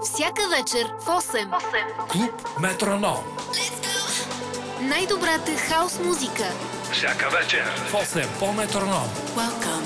Всяка вечер в 8. Клуб Метроном. Най-добрата хаос музика. Всяка вечер в 8 по Метроном. Welcome